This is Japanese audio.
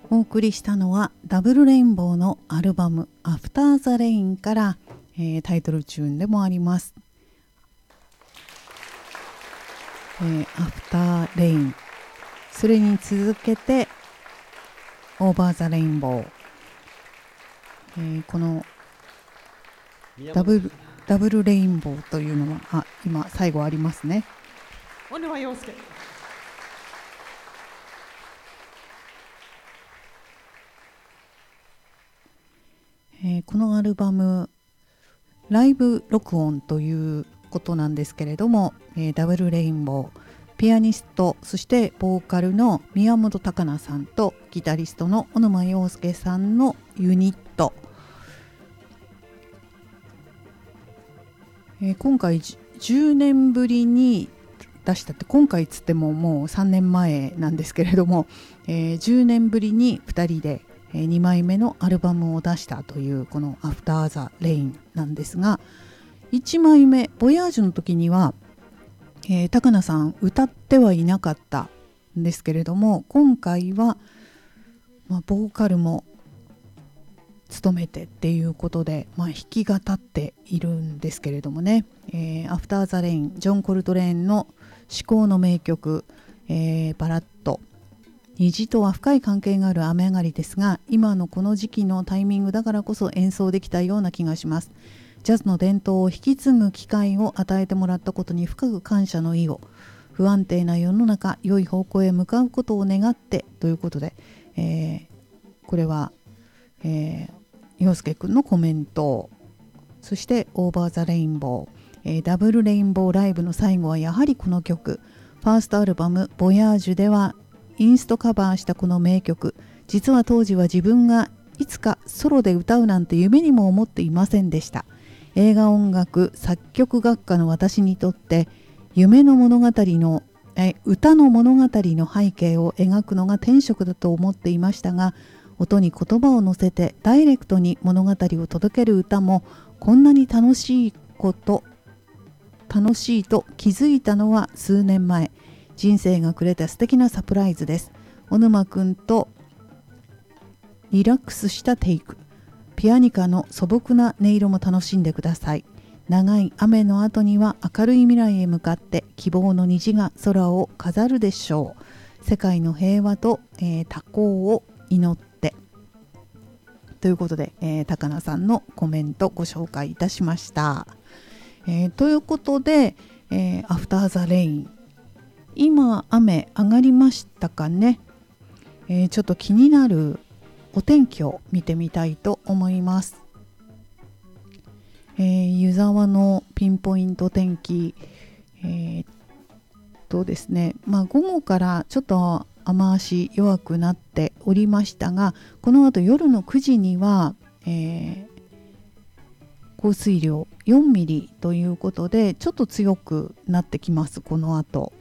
お送りしたのはダブルレインボーのアルバムアフターザレインから、タイトルチューンでもあります、アフターレイン、それに続けてオーバーザレインボー、このダブルレインボーというのは今最後ありますね。 小沼洋介。 このアルバムライブ録音ということなんですけれども、ダブルレインボー、ピアニストそしてボーカルの宮本貴奈さんとギタリストの小沼洋介さんのユニット、今回10年ぶりに出したって、今回つってももう3年前なんですけれども、10年ぶりに2人で2枚目のアルバムを出したというこのアフターザレインなんですが、1枚目ボヤージュの時には、高奈さん歌ってはいなかったんですけれども、今回は、ボーカルも務めてっていうことで、弾き語っているんですけれどもね、アフターザレイン、ジョン・コルトレーンの至高の名曲、バラッド、虹とは深い関係がある雨上がりですが、今のこの時期のタイミングだからこそ演奏できたような気がします。ジャズの伝統を引き継ぐ機会を与えてもらったことに深く感謝の意を、不安定な世の中良い方向へ向かうことを願ってということで、これは、洋介くんのコメント、そしてオーバーザレインボー、ダブルレインボーライブの最後はやはりこの曲、ファーストアルバムボヤージュではインストカバーしたこの名曲、実は当時は自分がいつかソロで歌うなんて夢にも思っていませんでした。映画音楽作曲学科の私にとって夢の物語の歌の物語の背景を描くのが天職だと思っていましたが、音に言葉を乗せてダイレクトに物語を届ける歌もこんなに楽しいと気づいたのは数年前。人生がくれた素敵なサプライズです。小沼くんとリラックスしたテイク、ピアニカの素朴な音色も楽しんでください。長い雨の後には明るい未来へ向かって希望の虹が空を飾るでしょう。世界の平和と、多幸を祈ってということで、高菜さんのコメントご紹介いたしました。ということで、アフターザレイン、今雨上がりましたかね。ちょっと気になるお天気を見てみたいと思います。湯沢のピンポイント天気、ですね、午後からちょっと雨足弱くなっておりましたが、この後夜の9時には、降水量4ミリということでちょっと強くなってきます。この後